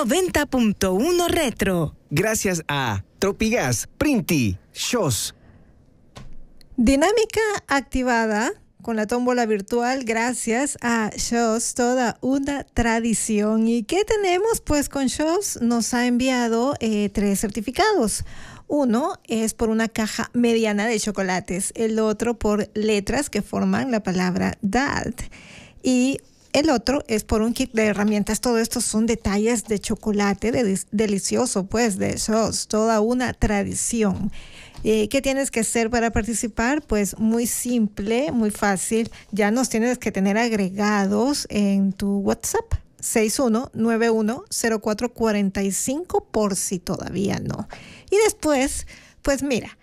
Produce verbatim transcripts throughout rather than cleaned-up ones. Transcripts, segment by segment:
noventa punto uno Retro. Gracias a Tropigas, Printi, Shows. Dinámica activada con la tómbola virtual gracias a Shows, toda una tradición. ¿Y qué tenemos? Pues con Shows nos ha enviado eh, tres certificados. Uno es por una caja mediana de chocolates, el otro por letras que forman la palabra Dad y el otro es por un kit de herramientas. Todo esto son detalles de chocolate de, delicioso, pues, de Shows, toda una tradición. Eh, ¿Qué tienes que hacer para participar? Pues muy simple, muy fácil. Ya nos tienes que tener agregados en tu WhatsApp seis uno nueve uno cero cuatro cuatro cinco por si todavía no. Y después, pues mira,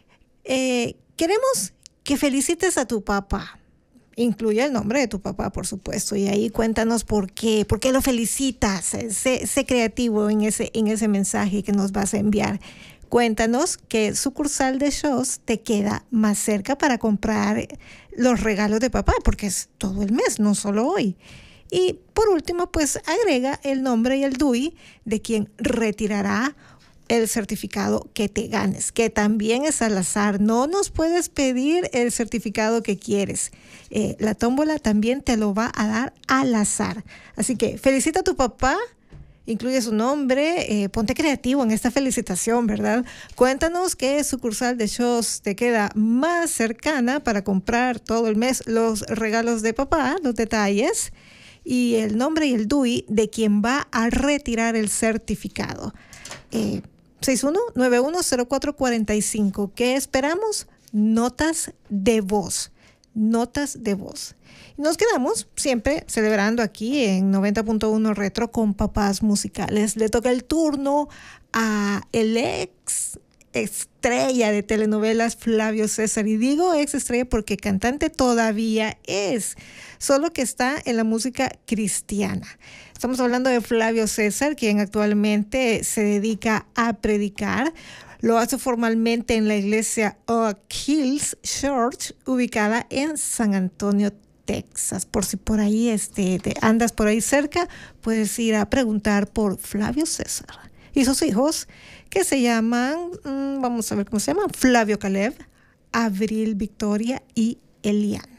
eh, queremos que felicites a tu papá. Incluye el nombre de tu papá, por supuesto, y ahí cuéntanos por qué, por qué lo felicitas. Sé, sé creativo en ese, en ese mensaje que nos vas a enviar. Cuéntanos qué sucursal de Shows te queda más cerca para comprar los regalos de papá, porque es todo el mes, no solo hoy. Y por último, pues agrega el nombre y el D U I de quien retirará el certificado que te ganes, que también es al azar. No nos puedes pedir el certificado que quieres. Eh, la tómbola también te lo va a dar al azar. Así que felicita a tu papá, incluye su nombre, eh, ponte creativo en esta felicitación, ¿verdad? Cuéntanos qué sucursal de Shows te queda más cercana para comprar todo el mes los regalos de papá, los detalles, y el nombre y el D U I de quien va a retirar el certificado. Eh, seis uno nueve uno cero cuatro cuatro cinco. ¿Qué esperamos? Notas de voz. Notas de voz. Nos quedamos siempre celebrando aquí en noventa punto uno Retro con papás musicales. Le toca el turno a el ex estrella de telenovelas Flavio César. Y digo ex estrella porque cantante todavía es, solo que está en la música cristiana. Estamos hablando de Flavio César, quien actualmente se dedica a predicar. Lo hace formalmente en la iglesia Oak Hills Church, ubicada en San Antonio, Texas. Por si por ahí este, te andas por ahí cerca, puedes ir a preguntar por Flavio César. Y sus hijos, que se llaman, mmm, vamos a ver cómo se llaman, Flavio Caleb, Abril Victoria y Eliana.